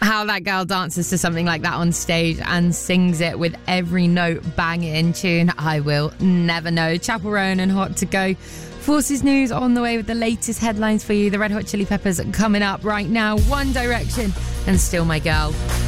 How that girl dances to something like that on stage and sings it with every note banging in tune, I will never know. Chappell Roan and Hot to Go. Forces News on the way with the latest headlines for you. The Red Hot Chili Peppers coming up right now. One Direction and Still My Girl.